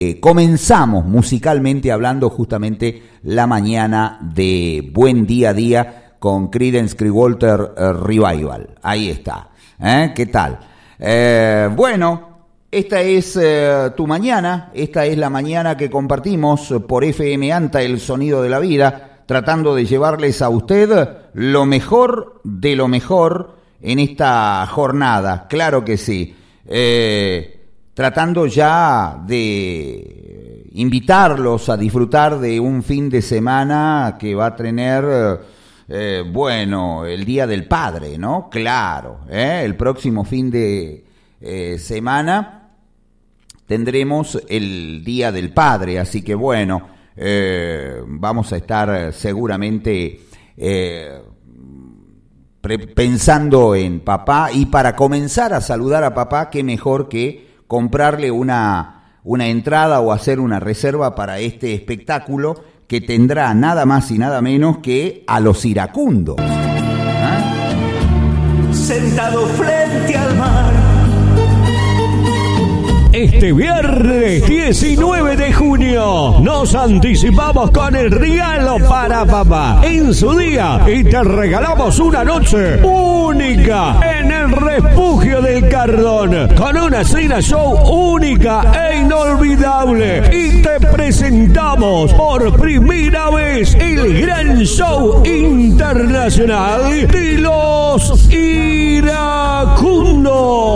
comenzamos musicalmente hablando justamente la mañana de Buen Día a Día con Creedence Clearwater Revival. Ahí está. ¿Qué tal? Bueno, esta es tu mañana, esta es la mañana que compartimos por FM ANTA, el sonido de la vida, tratando de llevarles a usted lo mejor de lo mejor en esta jornada, claro que sí. Tratando ya de invitarlos a disfrutar de un fin de semana que va a tener, el Día del Padre, ¿no? Claro, el próximo fin de semana tendremos el Día del Padre, así que bueno, vamos a estar seguramente pensando en papá, y para comenzar a saludar a papá, qué mejor que comprarle una entrada o hacer una reserva para este espectáculo que tendrá nada más y nada menos que a los iracundos. Sentado frente al mar. Este viernes 19 de junio nos anticipamos con el regalo para papá en su día y te regalamos una noche única en el Refugio del Cardón con una cena show única e inolvidable, y te presentamos por primera vez el gran show internacional de los iracundos.